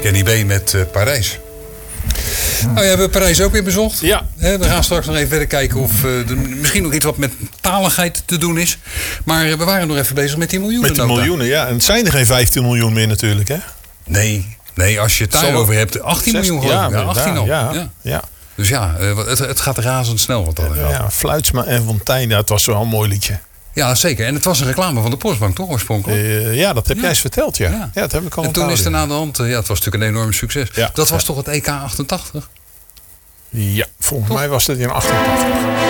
Kenny B met Parijs. Nou, we hebben Parijs ook weer bezocht. Ja. We gaan straks nog even verder kijken of er misschien nog iets wat met taligheid te doen is. Maar we waren nog even bezig met die miljoenen. Met die miljoenen, ja. En het zijn er geen 15 miljoen meer natuurlijk, hè? Nee, als je het daarover hebt, 18 miljoen geloof ik. Ja, 18 al. Ja. Dus ja, het gaat razendsnel wat dat gaat. Ja, Fluitsma en Fontijn, dat was wel een mooi liedje. Ja, zeker. En het was een reclame van de Postbank, toch, oorspronkelijk? Ja, dat heb jij eens verteld, ja. Ja, dat heb ik al en toen is er na de hand, het was natuurlijk een enorm succes. Ja, dat was toch het EK 88? Ja, volgens mij was het in 88.